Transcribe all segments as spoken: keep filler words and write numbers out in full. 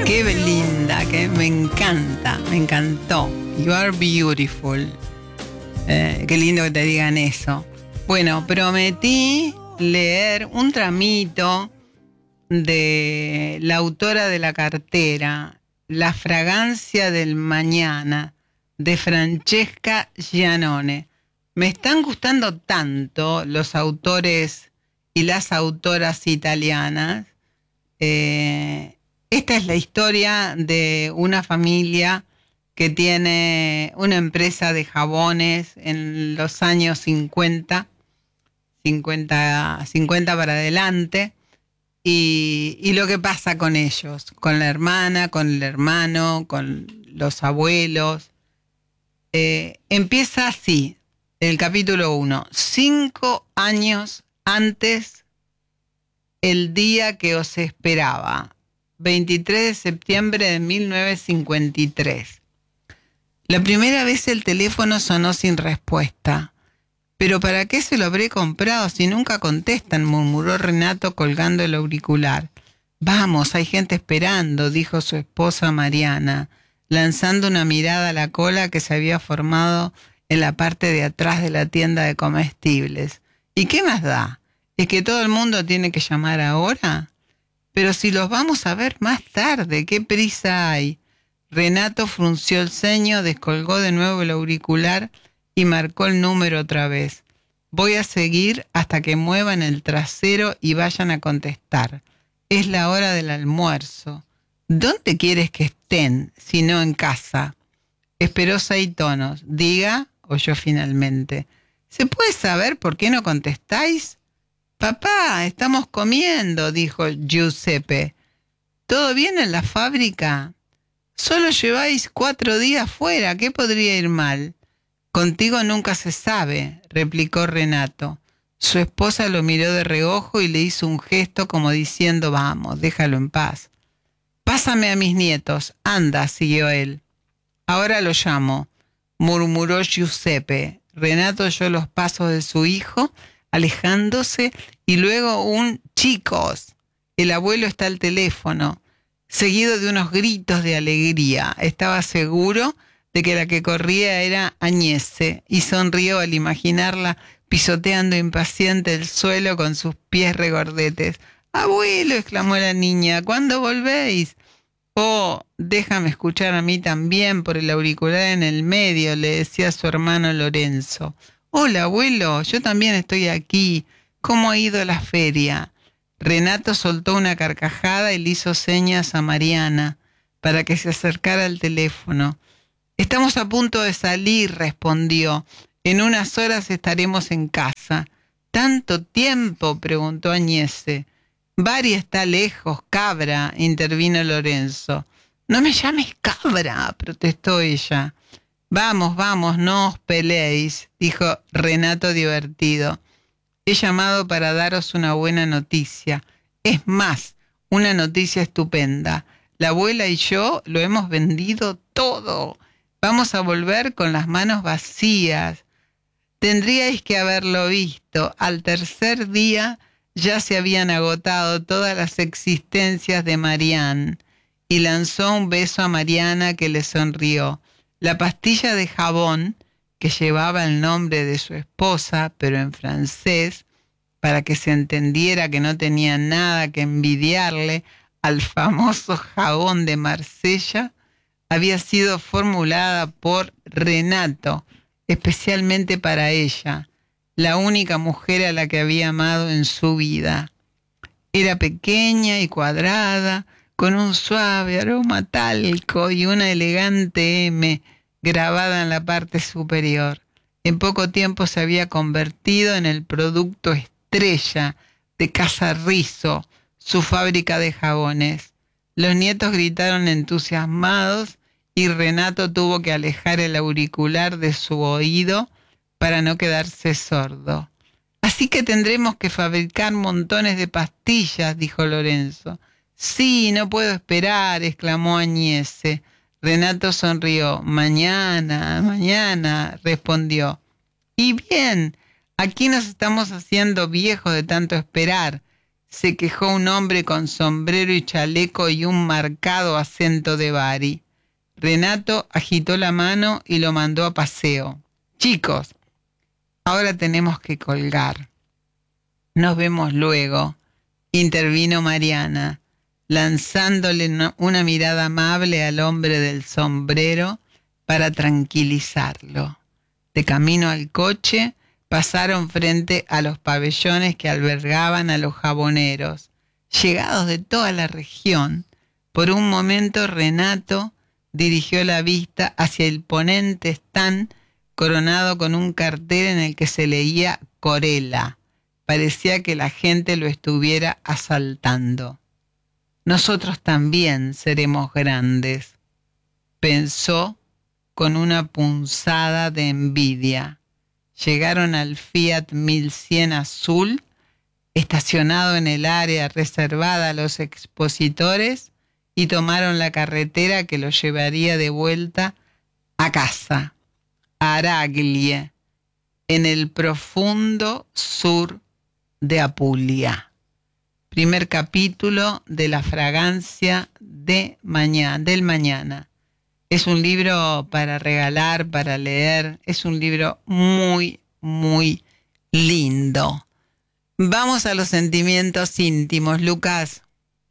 Qué linda, que me encanta, me encantó. You are beautiful. Eh, qué lindo que te digan eso. Bueno, prometí leer un tramito de la autora de la cartera, La fragancia del mañana, de Francesca Giannone. Me están gustando tanto los autores y las autoras italianas. Eh, esta es la historia de una familia que tiene una empresa de jabones en los años cincuenta, cincuenta, cincuenta para adelante, y, y lo que pasa con ellos, con la hermana, con el hermano, con los abuelos. Eh, empieza así, el capítulo uno, cinco años antes, el día que os esperaba, veintitrés de septiembre de mil novecientos cincuenta y tres. La primera vez el teléfono sonó sin respuesta. ¿Pero para qué se lo habré comprado si nunca contestan?, murmuró Renato colgando el auricular. Vamos, hay gente esperando, dijo su esposa Mariana, lanzando una mirada a la cola que se había formado en la parte de atrás de la tienda de comestibles. ¿Y qué más da? ¿Es que todo el mundo tiene que llamar ahora? Pero si los vamos a ver más tarde, ¿qué prisa hay? Renato frunció el ceño, descolgó de nuevo el auricular y marcó el número otra vez. Voy a seguir hasta que muevan el trasero y vayan a contestar. Es la hora del almuerzo. ¿Dónde quieres que estén, si no en casa? Esperó seis tonos. Diga, oyó finalmente. ¿Se puede saber por qué no contestáis? Papá, estamos comiendo, dijo Giuseppe. ¿Todo bien en la fábrica? Solo lleváis cuatro días fuera, ¿qué podría ir mal? Contigo nunca se sabe, replicó Renato. Su esposa lo miró de reojo y le hizo un gesto como diciendo, vamos, déjalo en paz. Pásame a mis nietos, anda, siguió él. Ahora lo llamo, murmuró Giuseppe. Renato oyó los pasos de su hijo, alejándose, y luego un chicos, el abuelo está al teléfono, seguido de unos gritos de alegría. Estaba seguro de que la que corría era Agnese, y sonrió al imaginarla pisoteando impaciente el suelo con sus pies regordetes. «Abuelo», exclamó la niña, «¿cuándo volvéis?» «Oh, déjame escuchar a mí también por el auricular en el medio», le decía su hermano Lorenzo. «Hola, abuelo, yo también estoy aquí. ¿Cómo ha ido la feria?» Renato soltó una carcajada y le hizo señas a Mariana para que se acercara al teléfono. «Estamos a punto de salir», respondió. «En unas horas estaremos en casa». «¿Tanto tiempo?», preguntó Agnese. «Bari está lejos, cabra», intervino Lorenzo. «No me llames cabra», protestó ella. «Vamos, vamos, no os peleéis», dijo Renato divertido. «He llamado para daros una buena noticia. Es más, una noticia estupenda. La abuela y yo lo hemos vendido todo. Vamos a volver con las manos vacías. Tendríais que haberlo visto. Al tercer día ya se habían agotado todas las existencias de Marianne». Y lanzó un beso a Mariana, que le sonrió. La pastilla de jabón, que llevaba el nombre de su esposa, pero en francés, para que se entendiera que no tenía nada que envidiarle al famoso jabón de Marsella, había sido formulada por Renato, especialmente para ella, la única mujer a la que había amado en su vida. Era pequeña y cuadrada, con un suave aroma talco y una elegante M grabada en la parte superior. En poco tiempo se había convertido en el producto estrella de Casa Rizzo, su fábrica de jabones. Los nietos gritaron entusiasmados y Renato tuvo que alejar el auricular de su oído para no quedarse sordo. «Así que tendremos que fabricar montones de pastillas», dijo Lorenzo. «Sí, no puedo esperar», exclamó Agnese. Renato sonrió. «Mañana, mañana», respondió. «Y bien, aquí nos estamos haciendo viejos de tanto esperar. se quejó un hombre con sombrero y chaleco y un marcado acento de Bari. Renato agitó la mano y lo mandó a paseo. Chicos, ahora tenemos que colgar. Nos vemos luego, intervino Mariana, lanzándole una mirada amable al hombre del sombrero para tranquilizarlo. De camino al coche, pasaron frente a los pabellones que albergaban a los jaboneros, llegados de toda la región. Por un momento Renato dirigió la vista hacia el ponente stand coronado con un cartel en el que se leía Corella. Parecía que la gente lo estuviera asaltando. Nosotros también seremos grandes, pensó con una punzada de envidia. Llegaron al Fiat mil cien azul, estacionado en el área reservada a los expositores, y tomaron la carretera que los llevaría de vuelta a casa, a Araglie, en el profundo sur de Apulia. Primer capítulo de La fragancia de mañana, del mañana. Es un libro para regalar, para leer. Es un libro muy, muy lindo. Vamos a los sentimientos íntimos, Lucas.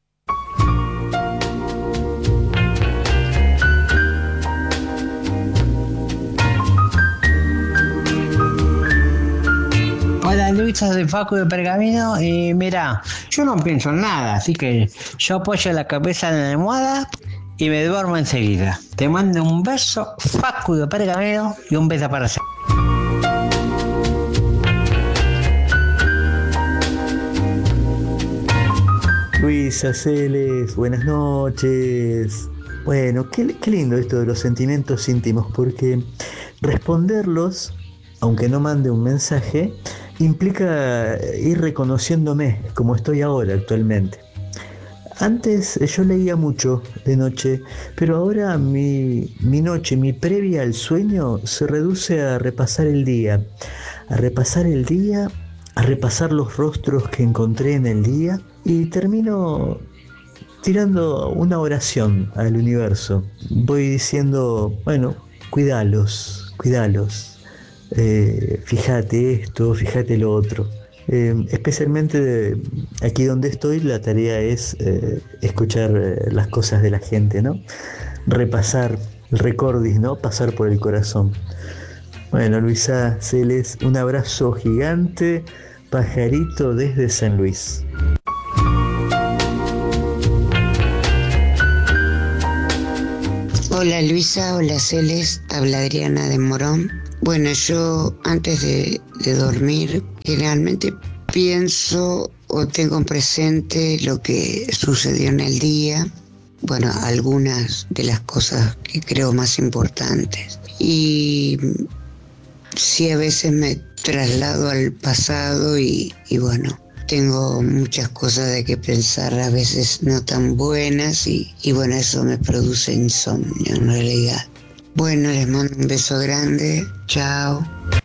Hola Luisa, soy Facu de Pergamino y mira, yo no pienso en nada, así que yo apoyo la cabeza en la almohada y me duermo enseguida. Te mando un beso, Facu de Pergamino, y un beso para siempre. Luisa, Celes, buenas noches. Bueno, qué, qué lindo esto de los sentimientos íntimos, porque responderlos, aunque no mande un mensaje, implica ir reconociéndome como estoy ahora actualmente. Antes yo leía mucho de noche, pero ahora mi, mi noche, mi previa al sueño, se reduce a repasar el día, a repasar el día, a repasar los rostros que encontré en el día, y termino tirando una oración al universo. Voy diciendo, bueno, cuidalos, cuidalos, eh, fíjate esto, fíjate lo otro. Eh, especialmente de aquí donde estoy, la tarea es eh, escuchar eh, las cosas de la gente, ¿no? Repasar el recordis, ¿no? Pasar por el corazón. Bueno, Luisa, Celes, un abrazo gigante, pajarito desde San Luis. Hola Luisa, hola Celes, habla Adriana de Morón. Bueno, yo antes de, de dormir generalmente pienso o tengo presente lo que sucedió en el día, bueno, algunas de las cosas que creo más importantes. Y sí, a veces me traslado al pasado y, y bueno, tengo muchas cosas de que pensar, a veces no tan buenas, y, y bueno, eso me produce insomnio en realidad. Bueno, les mando un beso grande. Chao.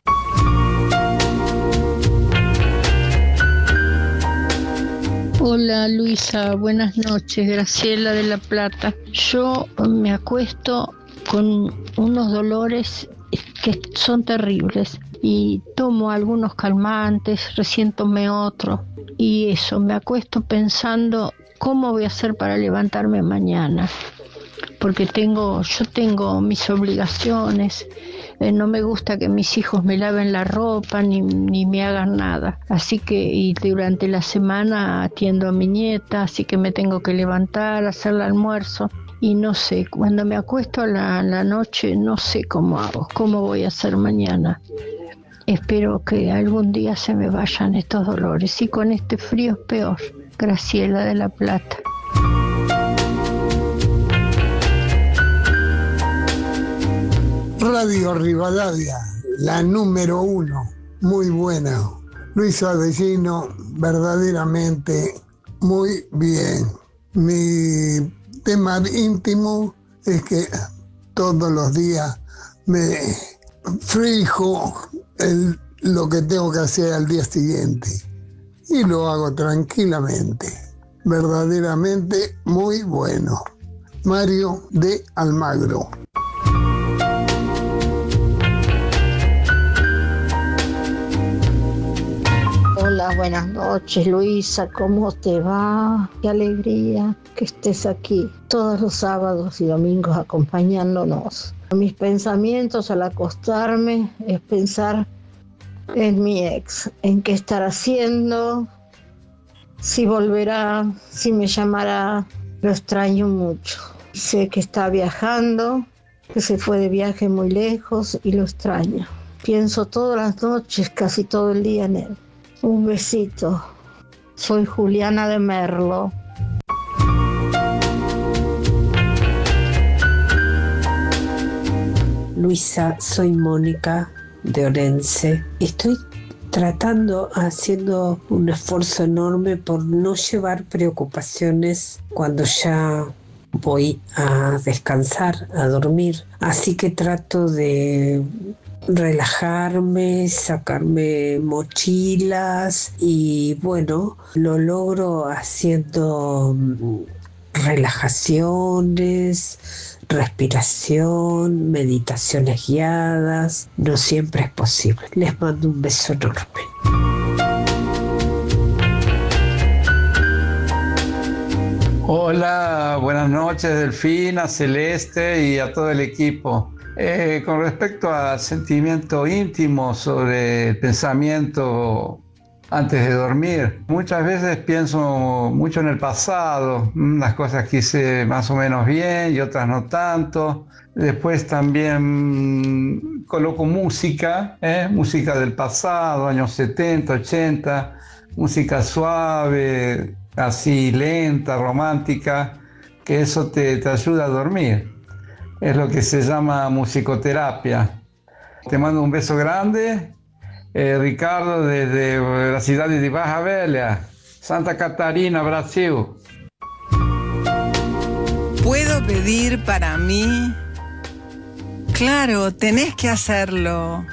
Hola Luisa, buenas noches. Graciela de La Plata. Yo me acuesto con unos dolores que son terribles y tomo algunos calmantes, recién tomé otro, y eso, me acuesto pensando cómo voy a hacer para levantarme mañana. Porque tengo, yo tengo mis obligaciones, eh, no me gusta que mis hijos me laven la ropa ni, ni me hagan nada. Así que, y durante la semana atiendo a mi nieta, así que me tengo que levantar, hacer el almuerzo. Y no sé, cuando me acuesto a la, a la noche, no sé cómo hago, cómo voy a hacer mañana. Espero que algún día se me vayan estos dolores. Y con este frío es peor. Graciela de La Plata. Radio Rivadavia, la número uno, muy buena. Luis Avellino, verdaderamente muy bien. Mi tema íntimo es que todos los días me fijo el, lo que tengo que hacer al día siguiente. y lo hago tranquilamente. Verdaderamente muy bueno. Mario de Almagro. Hola, buenas noches, Luisa, ¿cómo te va? Qué alegría que estés aquí todos los sábados y domingos acompañándonos. Mis pensamientos al acostarme es pensar en mi ex, en qué estará haciendo, si volverá, si me llamará. Lo extraño mucho. Sé que está viajando, que se fue de viaje muy lejos y lo extraño. Pienso todas las noches, casi todo el día en él. Un besito. Soy Juliana de Merlo. Luisa, soy Mónica de Orense. Estoy tratando, haciendo un esfuerzo enorme por no llevar preocupaciones cuando ya voy a descansar, a dormir. Así que trato de relajarme, sacarme mochilas y bueno, lo logro haciendo relajaciones, respiración, meditaciones guiadas. No siempre es posible. Les mando un beso enorme. Hola, buenas noches Delfina, Celeste y a todo el equipo. Eh, con respecto al sentimiento íntimo sobre el pensamiento antes de dormir, muchas veces pienso mucho en el pasado, unas cosas que hice más o menos bien y otras no tanto. Después también coloco música, ¿eh? música del pasado, años setenta, ochenta, música suave, así lenta, romántica, que eso te, te ayuda a dormir. Es lo que se llama musicoterapia. Te mando un beso grande, eh, Ricardo, desde la ciudad de Baja Velha, Santa Catarina, Brasil. ¿Puedo pedir para mí? Claro, tenés que hacerlo.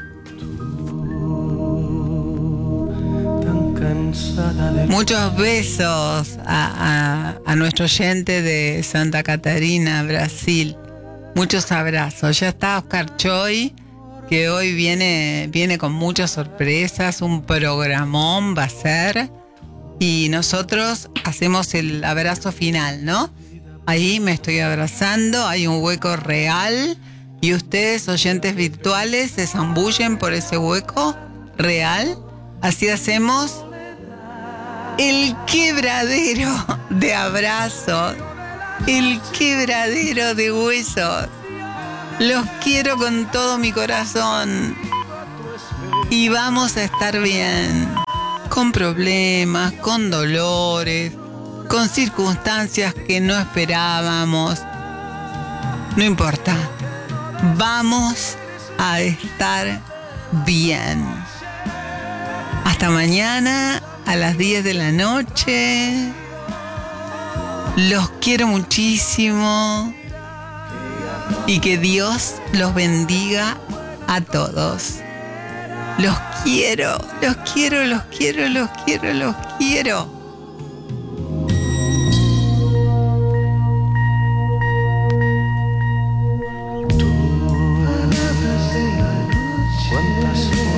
Muchos besos a, a, a nuestro oyente de Santa Catarina, Brasil. Muchos abrazos. Ya está Oscar Choi, que hoy viene, viene con muchas sorpresas. Un programón va a ser. Y nosotros hacemos el abrazo final, ¿no? Ahí me estoy abrazando, hay un hueco real. Y ustedes, oyentes virtuales, se zambullen por ese hueco real. Así hacemos el quebradero de abrazos, el quebradero de huesos. Los quiero con todo mi corazón. Y vamos a estar bien. Con problemas, con dolores, con circunstancias que no esperábamos. No importa. Vamos a estar bien. Hasta mañana a las diez de la noche. Los quiero muchísimo. Y que Dios los bendiga a todos. Los quiero, los quiero, los quiero, los quiero, los quiero.